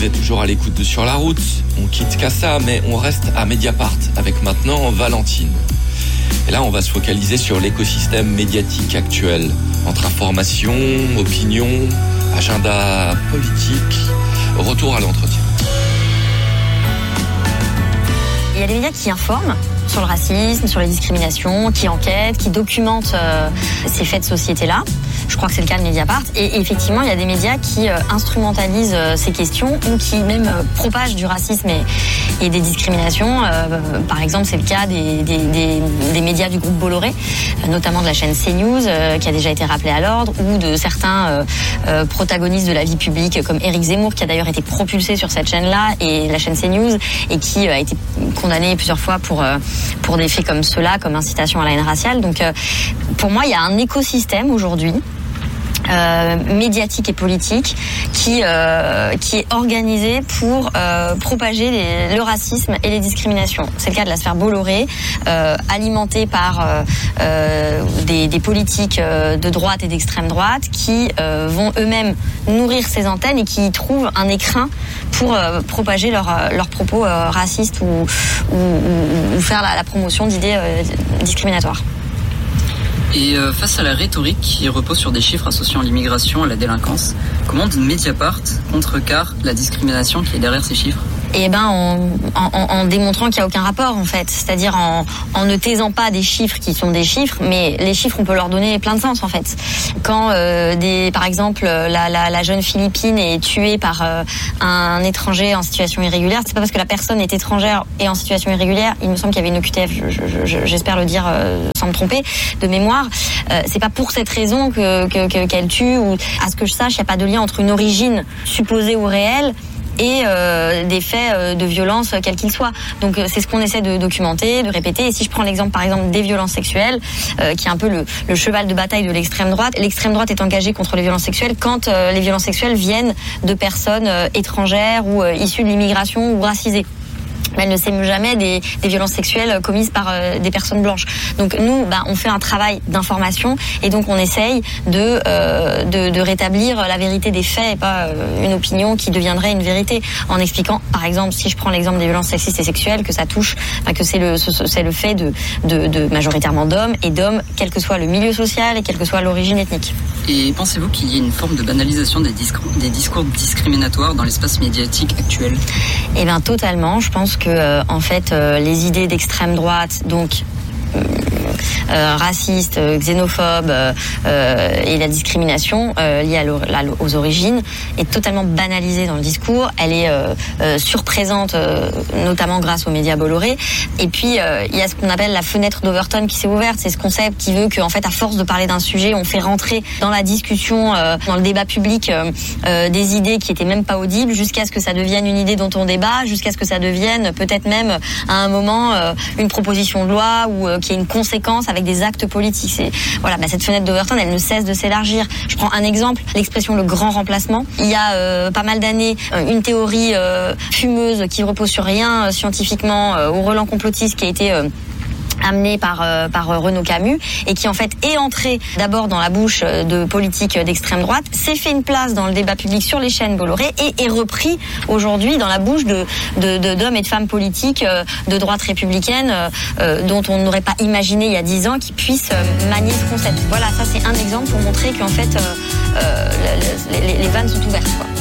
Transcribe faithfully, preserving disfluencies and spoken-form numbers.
vous êtes toujours à l'écoute de Sur la route. On quitte Casa, mais on reste à Mediapart avec maintenant Valentine. Et là, on va se focaliser sur l'écosystème médiatique actuel, entre information, opinion, agenda politique. Retour à l'entretien. Il y a des médias qui informent sur le racisme, sur les discriminations, qui enquêtent, qui documentent euh, ces faits de société-là. Je crois que c'est le cas de Mediapart. Et effectivement, il y a des médias qui euh, instrumentalisent euh, ces questions ou qui même euh, propagent du racisme et, et des discriminations. Euh, par exemple, c'est le cas des, des, des, des médias du groupe Bolloré, euh, notamment de la chaîne CNews, euh, qui a déjà été rappelée à l'ordre, ou de certains euh, euh, protagonistes de la vie publique, comme Éric Zemmour, qui a d'ailleurs été propulsé sur cette chaîne-là, et la chaîne CNews, et qui euh, a été condamné plusieurs fois pour, euh, pour des faits comme ceux-là, comme incitation à la haine raciale. Donc, euh, pour moi, il y a un écosystème aujourd'hui, Euh, médiatique et politique qui euh, qui est organisé pour euh, propager les, le racisme et les discriminations. C'est le cas de la sphère Bolloré, euh, alimentée par euh, euh, des, des politiques euh, de droite et d'extrême droite qui euh, vont eux-mêmes nourrir ces antennes et qui trouvent un écrin pour euh, propager leurs leurs propos euh, racistes ou, ou, ou, ou faire la, la promotion d'idées euh, discriminatoires. Et euh, face à la rhétorique qui repose sur des chiffres associant l'immigration à la délinquance, comment Mediapart contrecarre la discrimination qui est derrière ces chiffres ? Et ben en, en, en démontrant qu'il n'y a aucun rapport en fait, c'est-à-dire en, en ne taisant pas des chiffres qui sont des chiffres, mais les chiffres on peut leur donner plein de sens en fait. Quand euh, des, par exemple la, la, la jeune Philippine est tuée par euh, un étranger en situation irrégulière, c'est pas parce que la personne est étrangère et en situation irrégulière. Il me semble qu'il y avait une O Q T F, je, je, j'espère le dire euh, sans me tromper, de mémoire. Euh, c'est pas pour cette raison que, que, que qu'elle tue. Ou à ce que je sache, il n'y a pas de lien entre une origine supposée ou réelle et euh, des faits euh, de violence quels qu'ils soient. Donc euh, c'est ce qu'on essaie de documenter, de répéter. Et si je prends l'exemple par exemple des violences sexuelles, euh, qui est un peu le, le cheval de bataille de l'extrême droite, l'extrême droite est engagée contre les violences sexuelles quand euh, les violences sexuelles viennent de personnes euh, étrangères ou euh, issues de l'immigration ou racisées. Elle ne s'émeut jamais des, des violences sexuelles commises par euh, des personnes blanches. Donc nous, bah, on fait un travail d'information et donc on essaye de, euh, de, de rétablir la vérité des faits et pas euh, une opinion qui deviendrait une vérité, en expliquant, par exemple, si je prends l'exemple des violences sexistes et sexuelles, que ça touche, bah, que c'est le, c'est le fait de, de, de majoritairement d'hommes et d'hommes, quel que soit le milieu social et quelle que soit l'origine ethnique. Et pensez-vous qu'il y ait une forme de banalisation des discours, des discours discriminatoires dans l'espace médiatique actuel ? Eh bien, totalement. Je pense que, euh, en fait, euh, les idées d'extrême droite, donc euh, euh, racistes, euh, xénophobes euh, euh, et la discrimination euh, liée à la, aux origines est totalement banalisée dans le discours. Elle est euh, euh, surprésente, euh, notamment grâce aux médias Bolloré. Et puis, euh, il y a ce qu'on appelle la fenêtre d'Overton qui s'est ouverte. C'est ce concept qui veut qu'en fait, à force de parler d'un sujet, on fait rentrer dans la discussion, euh, dans le débat public, euh, euh, des idées qui étaient même pas audibles, jusqu'à ce que ça devienne une idée dont on débat, jusqu'à ce que ça devienne peut-être même à un moment euh, une proposition de loi ou euh, qu'il y ait une conséquence avec des actes politiques. C'est, voilà, bah, cette fenêtre d'Overton, elle ne cesse de s'élargir. Je prends un exemple, l'expression le grand remplacement. Il y a euh, pas mal d'années, une théorie euh, fumeuse qui repose sur rien euh, scientifiquement, euh, au relent complotiste qui a été euh, amené par euh, par Renaud Camus et qui en fait est entré d'abord dans la bouche de politiques d'extrême droite, s'est fait une place dans le débat public sur les chaînes Bolloré et est repris aujourd'hui dans la bouche de, de, de d'hommes et de femmes politiques euh, de droite républicaine euh, dont on n'aurait pas imaginé il y a dix ans qu'ils puissent euh, manier ce concept. Voilà, ça c'est un exemple pour montrer qu'en fait euh, euh, les, les, les vannes sont ouvertes, quoi.